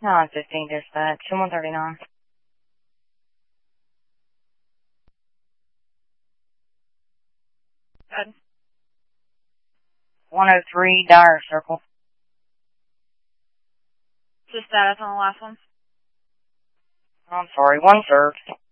915 dispatch, 139. Good. 103 Dyer Circle. What's the status on the last one? I'm sorry, one served.